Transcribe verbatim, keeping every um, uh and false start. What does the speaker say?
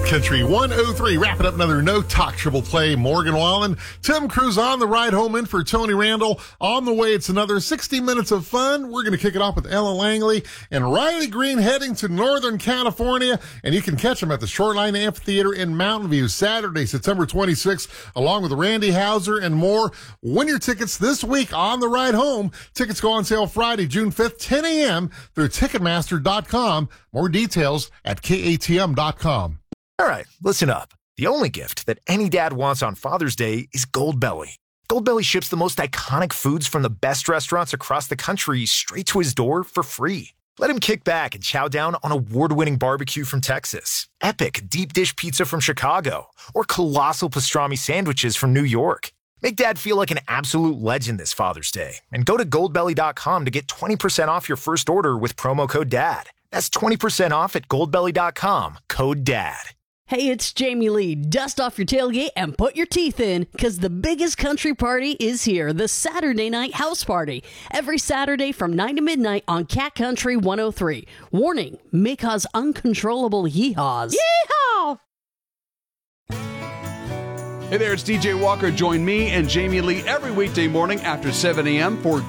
Country one oh three, wrapping up another No Talk Triple Play. Morgan Wallen, Tim Cruz on the ride home in for Tony Randall. On the way, it's another sixty minutes of fun. We're going to kick it off with Ella Langley and Riley Green heading to Northern California, and you can catch them at the Shoreline Amphitheater in Mountain View Saturday, September twenty-sixth, along with Randy Hauser and more. Win your tickets this week on the ride home. Tickets go on sale Friday, June fifth, ten a.m. through Ticketmaster dot com. More details at K A T M dot com. All right, listen up. The only gift that any dad wants on Father's Day is Goldbelly. Goldbelly ships the most iconic foods from the best restaurants across the country straight to his door for free. Let him kick back and chow down on award-winning barbecue from Texas, epic deep dish pizza from Chicago, or colossal pastrami sandwiches from New York. Make Dad feel like an absolute legend this Father's Day and go to goldbelly dot com to get twenty percent off your first order with promo code DAD. That's twenty percent off at goldbelly dot com, code DAD. Hey, it's Jamie Lee. Dust off your tailgate and put your teeth in, because the biggest country party is here, the Saturday Night House Party. Every Saturday from nine to midnight on Cat Country one oh three. Warning, may cause uncontrollable yee-haws. Yeehaw! Hey there, it's D J Walker. Join me and Jamie Lee every weekday morning after seven a.m. for